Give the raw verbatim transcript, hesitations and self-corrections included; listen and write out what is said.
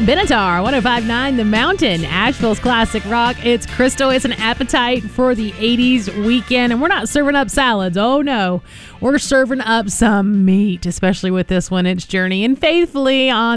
Benatar, one oh five point nine The Mountain, Asheville's classic rock. It's Crystal. It's an appetite for the eighties weekend. And we're not serving up salads. Oh, no. We're serving up some meat, especially with this one. It's Journey and Faithfully on